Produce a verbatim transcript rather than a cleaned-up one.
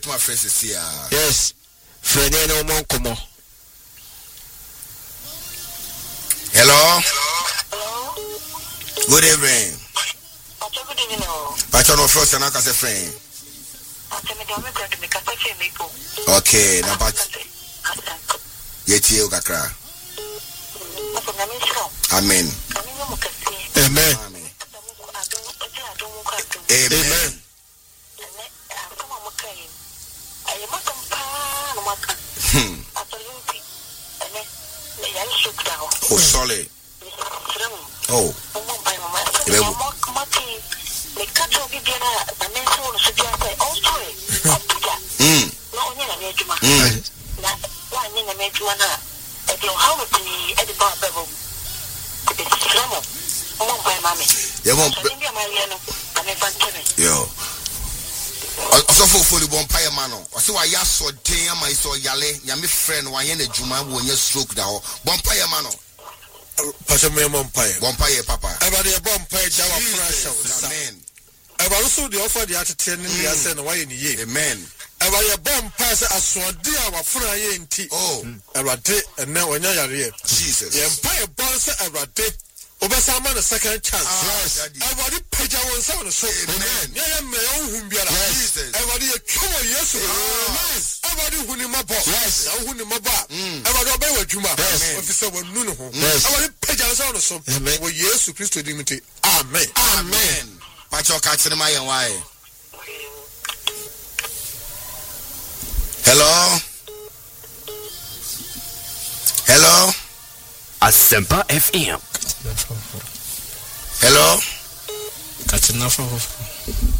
my friends is here. Yes. Friend no more come on. Hello. Hello. Good evening. Good evening. Pacho no frost and I can say friend. Okay, now but yeti kakra. Amen. Amen. Amen. Hmm. Oh, solid. Oh. Mm. Yo. Also for fully one pie mano. So I saw day my so yale, yami friend, one yen a juma when you stroke down. One pie mano. Pastor me Mompire. Mompire papa. Everybody a Mompire Java fresh. Amen. I also the offer the attitude in the ascent why in ye. Amen. Everybody a bomb pass as so dear our fry in tea. Oh, Everybody and now when you're here. Jesus. The Empire Bonsa everybody. Obasama a second chance. Yes. Everybody page one seven so. Amen. Yeah, my own whom be Jesus. Everybody a come on, yes. Everybody who in my boss. Yes. Who in my bar. Everybody obey what you must. Officer will know. Everybody page us on so. Amen. Well, yes, Christ dignity. Amen. Amen. Pacho catch in my why. Hello. Hello. Asempa F M. Hello. Catching enough of